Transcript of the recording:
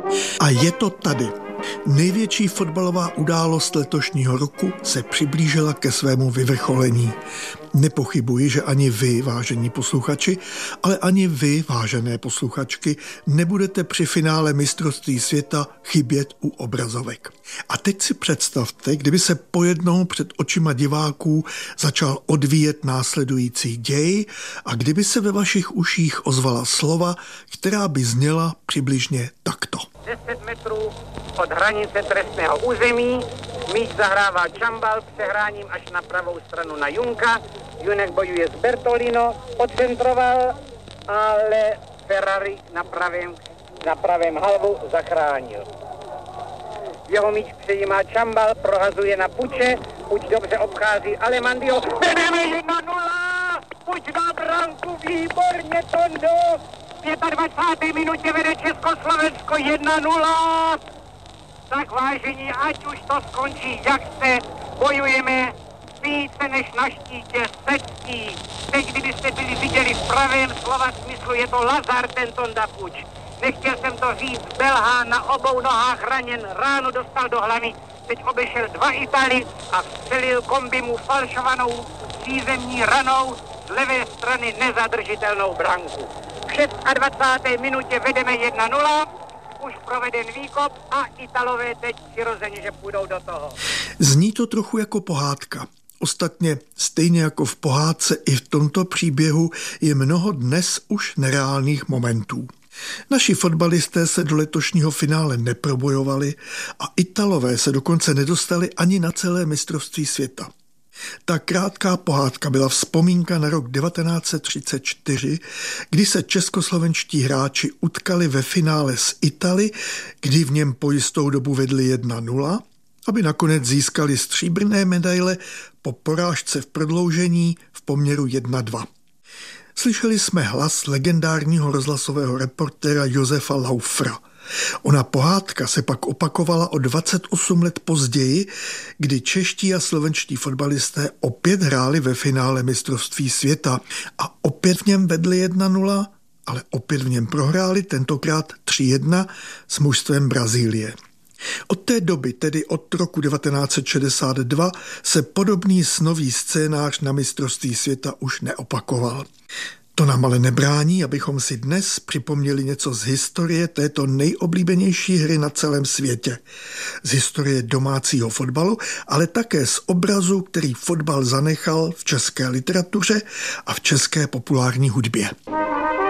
A je to tady. Největší fotbalová událost letošního roku se přiblížila ke svému vyvrcholení. Nepochybuji, že ani vy, vážení posluchači, ale ani vy, vážené posluchačky, nebudete při finále mistrovství světa chybět u obrazovek. A teď si představte, kdyby se pojednou před očima diváků začal odvíjet následující děj a kdyby se ve vašich uších ozvala slova, která by zněla přibližně takto. 10 metrů od hranice trestného území, míč zahrává Čambal přehráním až na pravou stranu na Junka, Junek bojuje s Bertolino, odcentroval, ale Ferrari na pravém halvu zachránil. Jeho míč přejímá Čambal, prohazuje na Puče, Puč dobře obchází Alemandio, vedeme 1-0, Puč dá branku, výborně Tondo, v 25. minutě vede Československo 1-0. Tak vážení, ať už to skončí, jak chce, bojujeme více než na štítě se ctí. Teď, kdybyste viděli v pravém slova smyslu, je to Lazar, ten Tonda Puč. Nechtěl jsem to říct, belhá na obou nohách raněn, ránu dostal do hlavy, teď obešel 2 Italy a vstřelil kombi mu falšovanou přízemní ranou z levé strany nezadržitelnou branku. V 26. minutě vedeme 1-0, už proveden výkop a Italové teď přirozeně, že půjdou do toho. Zní to trochu jako pohádka. Ostatně stejně jako v pohádce i v tomto příběhu je mnoho dnes už nereálných momentů. Naši fotbalisté se do letošního finále neprobojovali a Italové se dokonce nedostali ani na celé mistrovství světa. Ta krátká pohádka byla vzpomínka na rok 1934, kdy se českoslovenští hráči utkali ve finále s Italy, kdy v něm po jistou dobu vedli 1-0, aby nakonec získali stříbrné medaile po porážce v prodloužení v poměru 1-2. Slyšeli jsme hlas legendárního rozhlasového reportéra Josefa Laufra. Ona pohádka se pak opakovala o 28 let později, kdy čeští a slovenští fotbalisté opět hráli ve finále mistrovství světa a opět v něm vedli 1-0, ale opět v něm prohráli, tentokrát 3-1 s mužstvem Brazílie. Od té doby, tedy od roku 1962, se podobný snový scénář na mistrovství světa už neopakoval. To nám ale nebrání, abychom si dnes připomněli něco z historie této nejoblíbenější hry na celém světě. Z historie domácího fotbalu, ale také z obrazu, který fotbal zanechal v české literatuře a v české populární hudbě.